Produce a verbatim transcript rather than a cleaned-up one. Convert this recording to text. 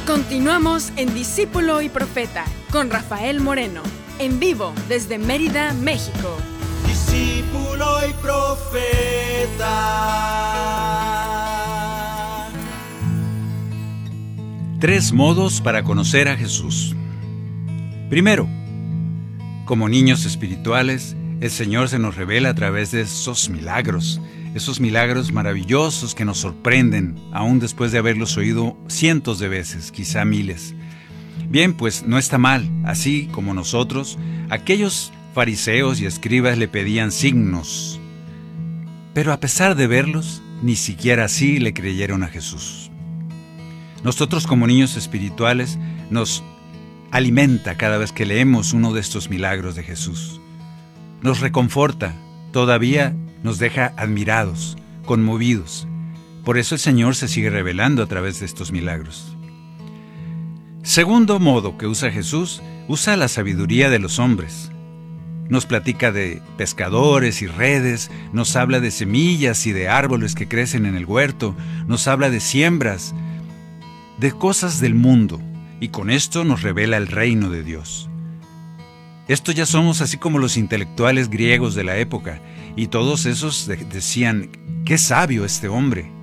Continuamos en Discípulo y Profeta con Rafael Moreno, en vivo desde Mérida, México. Discípulo y Profeta. Tres modos para conocer a Jesús. Primero, como niños espirituales, el Señor se nos revela a través de esos milagros, esos milagros maravillosos que nos sorprenden, aún después de haberlos oído cientos de veces, quizá miles. Bien, pues no está mal, así como nosotros, aquellos fariseos y escribas le pedían signos, pero a pesar de verlos, ni siquiera así le creyeron a Jesús. Nosotros como niños espirituales nos alimenta cada vez que leemos uno de estos milagros de Jesús. Nos reconforta, todavía nos deja admirados, conmovidos. Por eso el Señor se sigue revelando a través de estos milagros. Segundo modo que usa Jesús, usa la sabiduría de los hombres. Nos platica de pescadores y redes, nos habla de semillas y de árboles que crecen en el huerto, nos habla de siembras, de cosas del mundo, y con esto nos revela el reino de Dios. Esto ya somos así como los intelectuales griegos de la época, y todos esos de- decían, ¡qué sabio este hombre!